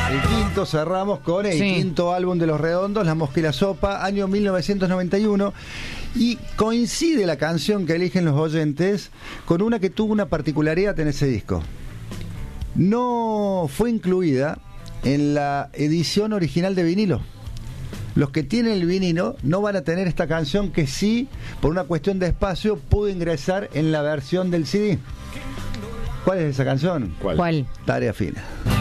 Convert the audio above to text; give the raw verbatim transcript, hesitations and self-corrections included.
El quinto, cerramos con el Sí. quinto álbum de Los Redondos, La Mosca y la Sopa, año mil novecientos noventa y uno. Y coincide la canción que eligen los oyentes con una que tuvo una particularidad en ese disco. No fue incluida en la edición original de vinilo. Los que tienen el vinilo no van a tener esta canción, que sí, por una cuestión de espacio, pudo ingresar en la versión del C D. ¿Cuál es esa canción? ¿Cuál? ¿Cuál? Tarea Fina.